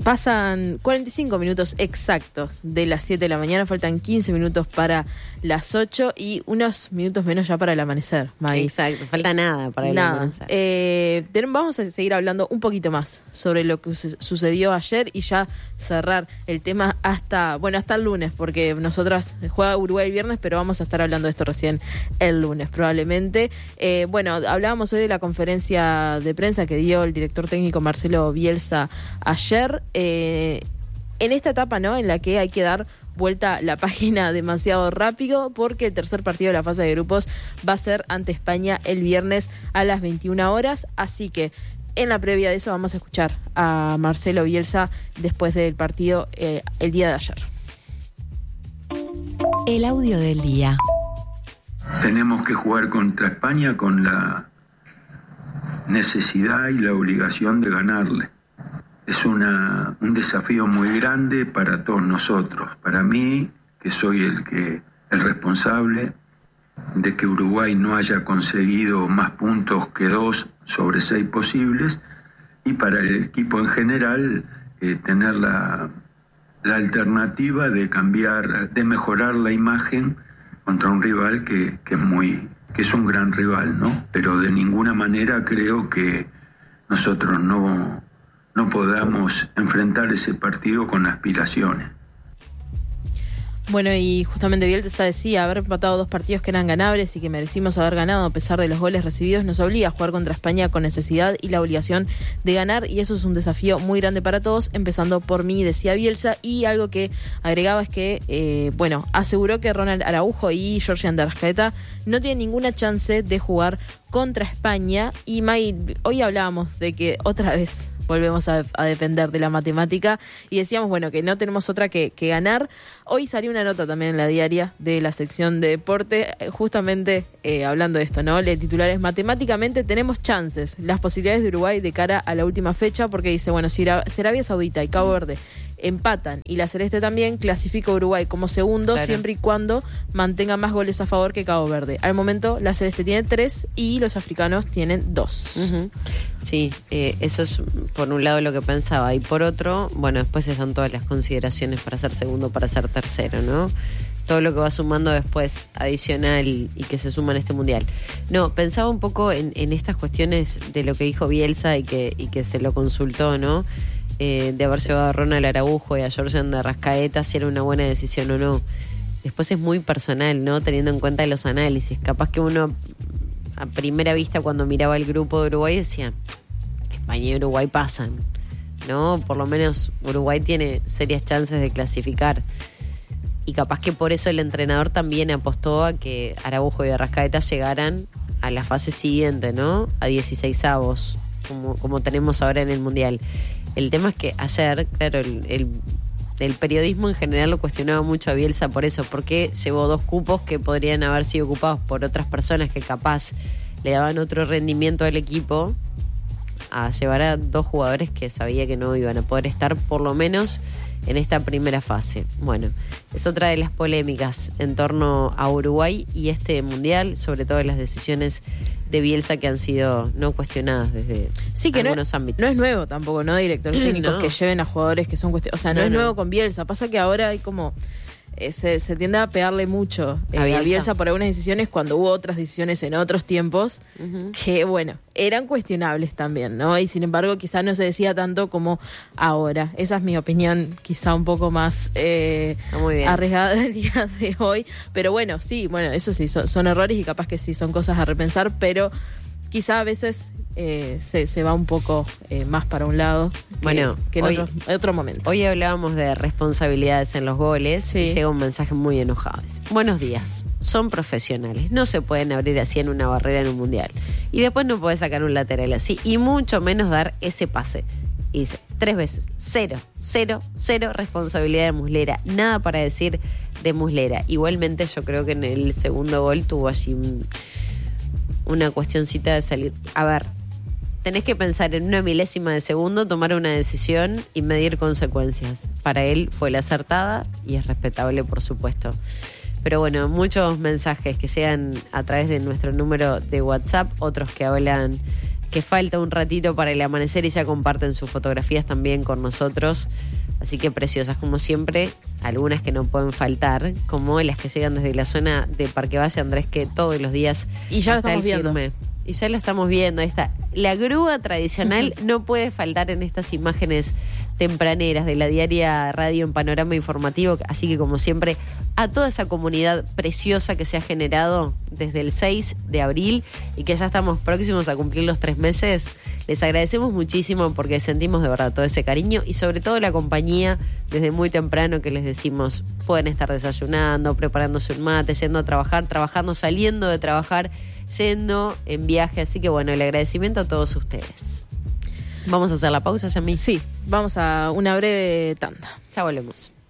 Pasan 45 minutos exactos de las 7 de la mañana, faltan 15 minutos para las 8 y unos minutos menos ya para el amanecer, Maggie. Exacto, falta nada para el amanecer. Vamos a seguir hablando un poquito más sobre lo que sucedió ayer y ya cerrar el tema hasta el lunes, porque nosotras juega Uruguay el viernes, pero vamos a estar hablando de esto recién el lunes probablemente. Hablábamos hoy de la conferencia de prensa que dio el director técnico Marcelo Bielsa ayer. En esta etapa, ¿no?, en la que hay que dar vuelta la página demasiado rápido, porque el tercer partido de la fase de grupos va a ser ante España el viernes a las 21 horas, así que en la previa de eso vamos a escuchar a Marcelo Bielsa después del partido el día de ayer. El audio del día. Tenemos que jugar contra España con la necesidad y la obligación de ganarle. Es un desafío muy grande para todos nosotros. Para mí, que soy el responsable de que Uruguay no haya conseguido más puntos que 2 sobre 6 posibles, y para el equipo en general tener la alternativa de cambiar, de mejorar la imagen contra un rival que es un gran rival, ¿no? Pero de ninguna manera creo que nosotros no podamos enfrentar ese partido con aspiraciones. Bueno, y justamente Bielsa decía, haber empatado 2 partidos que eran ganables y que merecimos haber ganado a pesar de los goles recibidos nos obliga a jugar contra España con necesidad y la obligación de ganar, y eso es un desafío muy grande para todos, empezando por mí, decía Bielsa. Y algo que agregaba es que, aseguró que Ronald Araujo y Georgian de Arrascaeta no tienen ninguna chance de jugar contra España. Y May, hoy hablábamos de que otra vez volvemos a depender de la matemática y decíamos, que no tenemos otra que ganar. Hoy salió una nota también en la diaria de la sección de deporte, justamente hablando de esto, ¿no? El titular es: matemáticamente tenemos chances, las posibilidades de Uruguay de cara a la última fecha, porque dice, si Arabia Saudita y Cabo Verde empatan y la Celeste también, clasifica a Uruguay como segundo, claro, siempre y cuando mantenga más goles a favor que Cabo Verde. Al momento la Celeste tiene 3 y los africanos tienen 2. Uh-huh. Sí, eso es por un lado lo que pensaba, y por otro, después están todas las consideraciones para ser segundo, para ser tercero, ¿no? Todo lo que va sumando después adicional y que se suma en este mundial. No, pensaba un poco en estas cuestiones de lo que dijo Bielsa y que se lo consultó, ¿no? De haber llevado a Ronald Araujo y a Georgian de Arrascaeta, si era una buena decisión o no. Después es muy personal, ¿no? Teniendo en cuenta los análisis. Capaz que uno, a primera vista, cuando miraba el grupo de Uruguay, decía, España y Uruguay pasan, ¿no? Por lo menos Uruguay tiene serias chances de clasificar. Y capaz que por eso el entrenador también apostó a que Araujo y Arrascaeta llegaran a la fase siguiente, ¿no? A 16avos, como tenemos ahora en el Mundial. El tema es que ayer, claro, el periodismo en general lo cuestionaba mucho a Bielsa por eso, porque llevó 2 cupos que podrían haber sido ocupados por otras personas que capaz le daban otro rendimiento al equipo, a llevar a 2 jugadores que sabía que no iban a poder estar por lo menos en esta primera fase. Bueno, es otra de las polémicas en torno a Uruguay y este mundial, sobre todo las decisiones de Bielsa que han sido no cuestionadas desde algunos ámbitos. No es nuevo tampoco, ¿no? Directores técnicos que lleven a jugadores que son cuestionados. O sea, no es nuevo con Bielsa. Pasa que ahora hay como se tiende a pegarle mucho a Bielsa por algunas decisiones, cuando hubo otras decisiones en otros tiempos que, eran cuestionables también, ¿no? Y sin embargo, quizá no se decía tanto como ahora. Esa es mi opinión, quizá un poco más arriesgada del día de hoy. Pero eso sí, son errores y capaz que sí son cosas a repensar, pero quizá a veces se va un poco más para un lado que en otro momento. Hoy hablábamos de responsabilidades en los goles y llega un mensaje muy enojado. Buenos días, son profesionales, no se pueden abrir así en una barrera en un mundial. Y después no podés sacar un lateral así, y mucho menos dar ese pase. Y dice 3 veces, 0 responsabilidad de Muslera, nada para decir de Muslera. Igualmente yo creo que en el segundo gol tuvo allí una cuestioncita de salir. A ver, tenés que pensar en una milésima de segundo, tomar una decisión y medir consecuencias. Para él fue la acertada y es respetable, por supuesto. Pero muchos mensajes que llegan a través de nuestro número de WhatsApp, otros que hablan que falta un ratito para el amanecer y ya comparten sus fotografías también con nosotros. Así que preciosas, como siempre, algunas que no pueden faltar, como las que llegan desde la zona de Parque Valle Andrés, que todos los días y ya la está estamos viendo. Y ya la estamos viendo. Ahí está. La grúa tradicional no puede faltar en estas imágenes tempraneras de la diaria Radio en Panorama Informativo. Así que, como siempre, a toda esa comunidad preciosa que se ha generado desde el 6 de abril y que ya estamos próximos a cumplir los 3 meses, les agradecemos muchísimo porque sentimos de verdad todo ese cariño y sobre todo la compañía desde muy temprano, que les decimos, pueden estar desayunando, preparándose un mate, yendo a trabajar, trabajando, saliendo de trabajar, yendo en viaje. Así que bueno, el agradecimiento a todos ustedes. Vamos a hacer la pausa, Yami. Sí, vamos a una breve tanda. Ya volvemos.